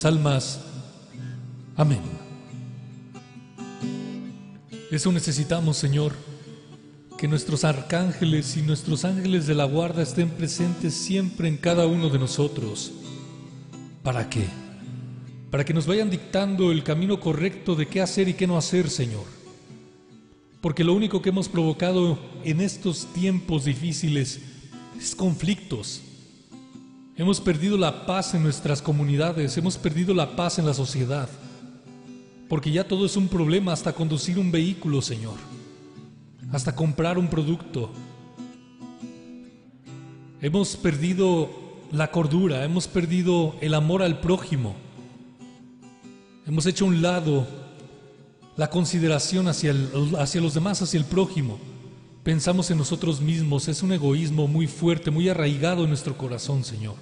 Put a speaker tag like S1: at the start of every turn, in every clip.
S1: almas. Amén. Eso necesitamos, Señor, que nuestros arcángeles y nuestros ángeles de la guarda estén presentes siempre en cada uno de nosotros. ¿Para qué? Para que nos vayan dictando el camino correcto de qué hacer y qué no hacer, Señor. Porque lo único que hemos provocado en estos tiempos difíciles es conflictos. Hemos perdido la paz en nuestras comunidades, hemos perdido la paz en la sociedad. Porque ya todo es un problema, hasta conducir un vehículo, Señor. Hasta comprar un producto. Hemos perdido la cordura, hemos perdido el amor al prójimo. Hemos hecho a un lado la consideración hacia los demás, hacia el prójimo. Pensamos en nosotros mismos, es un egoísmo muy fuerte, muy arraigado en nuestro corazón, Señor.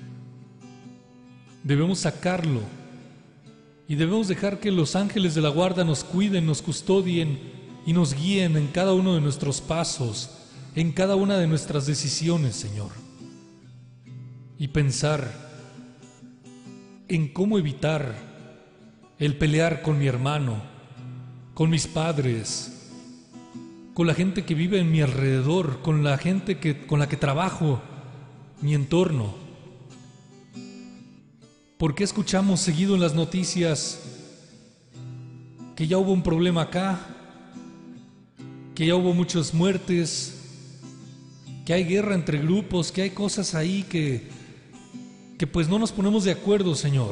S1: Debemos sacarlo y debemos dejar que los ángeles de la guarda nos cuiden, nos custodien y nos guíen en cada uno de nuestros pasos, en cada una de nuestras decisiones, Señor. Y pensar en cómo evitar el pelear con mi hermano, con mis padres, con la gente que vive en mi alrededor, con la gente con la que trabajo, mi entorno. ¿Por qué escuchamos seguido en las noticias que ya hubo un problema acá, que ya hubo muchas muertes, que hay guerra entre grupos, que hay cosas ahí que pues no nos ponemos de acuerdo, Señor?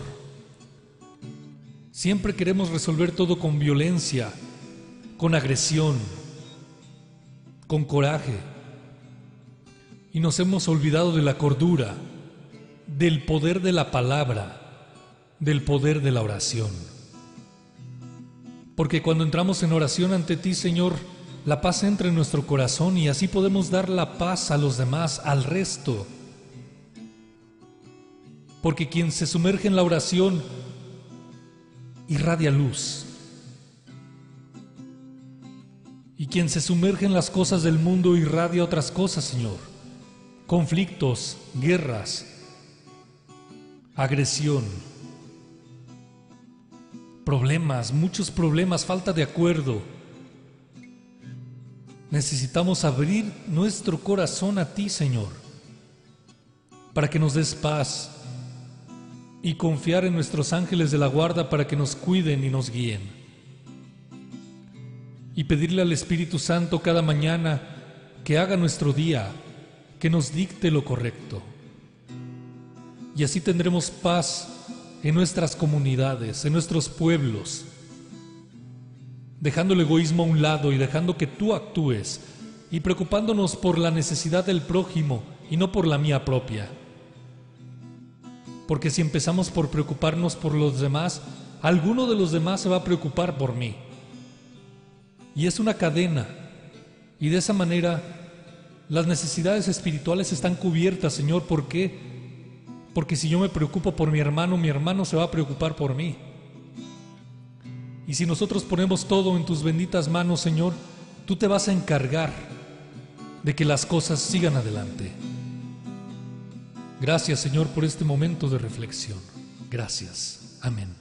S1: Siempre queremos resolver todo con violencia, con agresión, con coraje. Y nos hemos olvidado de la cordura, del poder de la palabra, del poder de la oración. Porque cuando entramos en oración ante ti, Señor, la paz entra en nuestro corazón y así podemos dar la paz a los demás, al resto. Porque quien se sumerge en la oración irradia luz. Y quien se sumerge en las cosas del mundo irradia otras cosas, Señor. Conflictos, guerras, agresión, problemas, muchos problemas, falta de acuerdo. Necesitamos abrir nuestro corazón a ti, Señor, para que nos des paz y confiar en nuestros ángeles de la guarda para que nos cuiden y nos guíen. Y pedirle al Espíritu Santo cada mañana que haga nuestro día, que nos dicte lo correcto. Y así tendremos paz en nuestras comunidades, en nuestros pueblos, dejando el egoísmo a un lado y dejando que tú actúes y preocupándonos por la necesidad del prójimo y no por la mía propia. Porque si empezamos por preocuparnos por los demás, alguno de los demás se va a preocupar por mí. Y es una cadena. Y de esa manera, las necesidades espirituales están cubiertas, Señor. ¿Por qué? Porque si yo me preocupo por mi hermano se va a preocupar por mí. Y si nosotros ponemos todo en tus benditas manos, Señor, tú te vas a encargar de que las cosas sigan adelante. Gracias, Señor, por este momento de reflexión. Gracias. Amén.